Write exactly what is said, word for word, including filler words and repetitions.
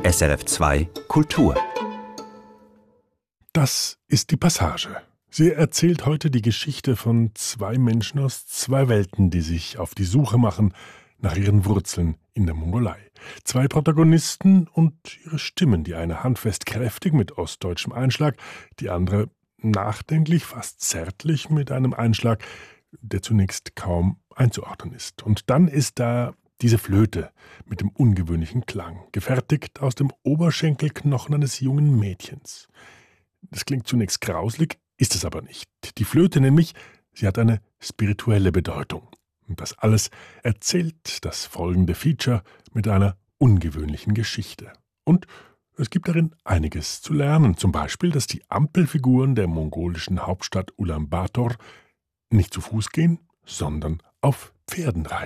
S R F zwei Kultur. Das ist die Passage. Sie erzählt heute die Geschichte von zwei Menschen aus zwei Welten, die sich auf die Suche machen nach ihren Wurzeln in der Mongolei. Zwei Protagonisten und ihre Stimmen, die eine handfest kräftig mit ostdeutschem Einschlag, die andere nachdenklich, fast zärtlich mit einem Einschlag, der zunächst kaum einzuordnen ist. Und dann ist da diese Flöte mit dem ungewöhnlichen Klang, gefertigt aus dem Oberschenkelknochen eines jungen Mädchens. Das klingt zunächst grauslig, ist es aber nicht. Die Flöte nämlich, sie hat eine spirituelle Bedeutung. Und das alles erzählt das folgende Feature mit einer ungewöhnlichen Geschichte. Und es gibt darin einiges zu lernen. Zum Beispiel, dass die Ampelfiguren der mongolischen Hauptstadt Ulaanbaatar nicht zu Fuß gehen, sondern auf Pferden reiten.